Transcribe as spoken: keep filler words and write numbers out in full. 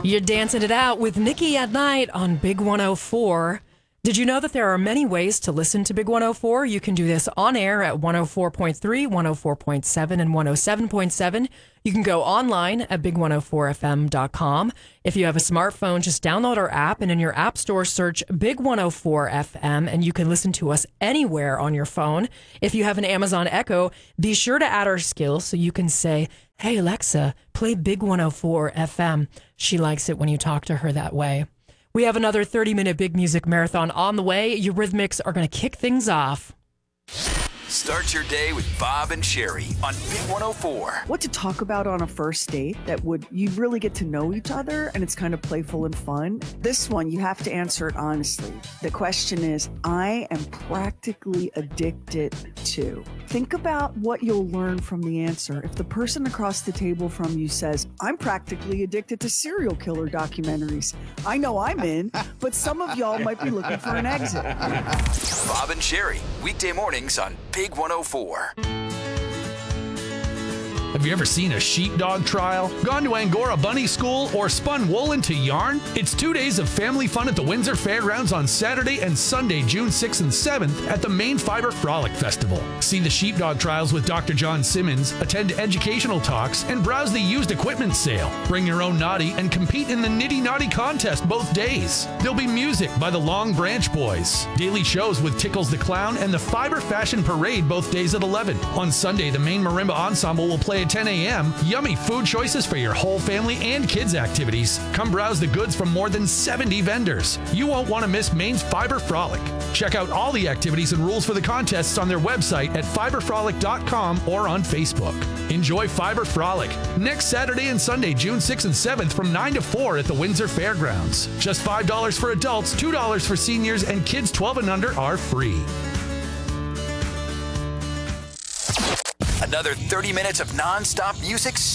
You're dancing it out with Nikki at night on Big one oh four. Did you know that there are many ways to listen to Big one oh four? You can do this on air at one oh four point three, one oh four point seven, and one oh seven point seven. You can go online at big one oh four f m dot com. If you have a smartphone, just download our app and in your app store search Big one oh four F M and you can listen to us anywhere on your phone. If you have an Amazon Echo, be sure to add our skill so you can say, "Hey Alexa, play Big one oh four F M." She likes it when you talk to her that way. We have another thirty-minute Big Music Marathon on the way. Eurythmics are going to kick things off. Start your day with Bob and Sherry on Big one oh four. What to talk about on a first date that would you really get to know each other and it's kind of playful and fun? This one, you have to answer it honestly. The question is, I am practically addicted to. Think about what you'll learn from the answer. If the person across the table from you says, I'm practically addicted to serial killer documentaries, I know I'm in, but some of y'all might be looking for an exit. Bob and Sherry, weekday mornings on Big one oh four. Have you ever seen a sheepdog trial, gone to Angora Bunny School, or spun wool into yarn? It's two days of family fun at the Windsor Fairgrounds on Saturday and Sunday, June sixth and seventh at the Maine Fiber Frolic Festival. See the sheepdog trials with Doctor John Simmons, attend educational talks, and browse the used equipment sale. Bring your own naughty and compete in the Nitty Naughty contest both days. There'll be music by the Long Branch Boys, daily shows with Tickles the Clown, and the Fiber Fashion Parade both days at eleven. On Sunday, the Maine Marimba Ensemble will play at ten a.m. Yummy food choices for your whole family and kids activities. Come browse the goods from more than seventy vendors. You won't want to miss Maine's Fiber Frolic. Check out all the activities and rules for the contests on their website at fiber frolic dot com or on Facebook. Enjoy Fiber Frolic next Saturday and Sunday, June sixth and seventh from nine to four at the Windsor Fairgrounds. Just five dollars for adults, two dollars for seniors, and kids twelve and under are free. Another thirty minutes of non-stop music